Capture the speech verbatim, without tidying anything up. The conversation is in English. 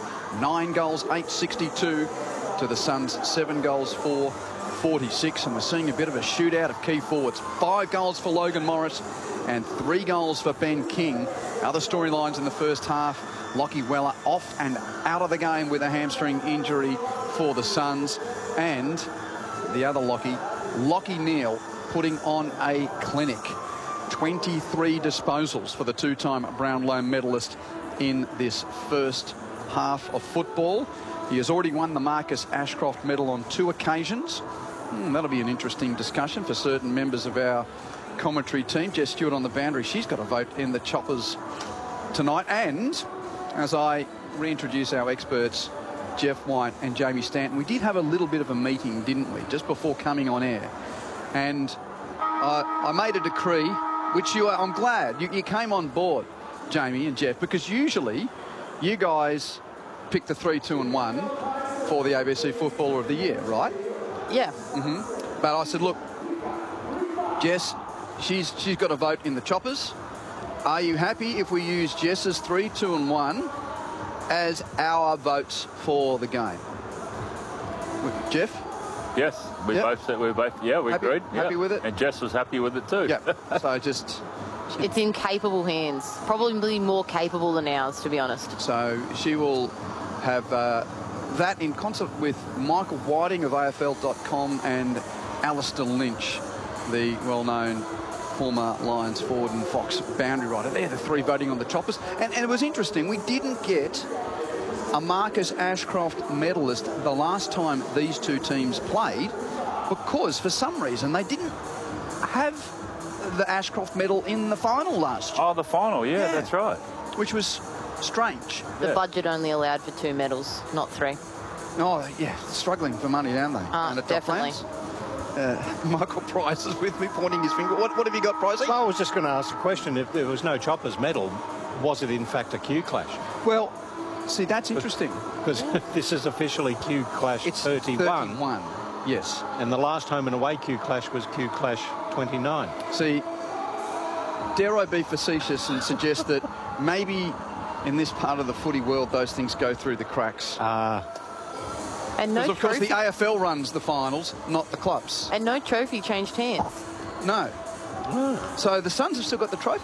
Nine goals, eight sixty-two to the Suns, seven goals, four forty-six. And we're seeing a bit of a shootout of key forwards. Five goals for Logan Morris and three goals for Ben King. Other storylines in the first half. Lockie Weller off and out of the game with a hamstring injury for the Suns. And the other Lockie, Lockie Neal, putting on a clinic. twenty-three disposals for the two-time Brownlow medalist in this first half of football. He has already won the Marcus Ashcroft medal on two occasions. Hmm, that'll be an interesting discussion for certain members of our commentary team. Jess Stewart on the boundary. She's got a vote in the choppers tonight. And as I reintroduce our experts, Jeff White and Jamie Stanton, we did have a little bit of a meeting, didn't we, just before coming on air. And I, I made a decree, which you are, I'm glad you, you came on board, Jamie and Jeff, because usually you guys pick the three, two and one for the A B C Footballer of the Year, right? Yeah. Mm-hmm. But I said, look, Jess, she's she's got a vote in the choppers. Are you happy if we use Jess's three, two and one as our votes for the game? Jeff? Yes, we yep. both said we both. Yeah, we happy, agreed. Happy yeah. with it, and Jess was happy with it too. Yeah. So just. It's in capable hands, probably more capable than ours, to be honest. So she will have uh, that in concert with Michael Whiting of A F L dot com and Alistair Lynch, the well-known former Lions forward and Fox boundary rider. They're the three voting on the choppers. And, and it was interesting, we didn't get a Marcus Ashcroft medalist the last time these two teams played because for some reason they didn't have the Ashcroft medal in the final last year. Oh, the final, yeah, yeah. That's right. Which was strange. The yeah. budget only allowed for two medals, not three. Oh, yeah, struggling for money, aren't they? Uh, definitely. Uh, Michael Price is with me, pointing his finger. What, what have you got, Pricey? Well, I was just going to ask the question, if there was no choppers medal, was it in fact a Q clash? Well, see, that's interesting. Because this is officially Q clash it's thirty-one. thirty-one, yes. And the last home and away Q clash was Q clash twenty-nine. See, dare I be facetious and suggest that maybe in this part of the footy world those things go through the cracks. Ah. Uh, And no because, of course, trophy. the A F L runs the finals, not the clubs. And no trophy changed hands. No. So the Suns have still got the trophy.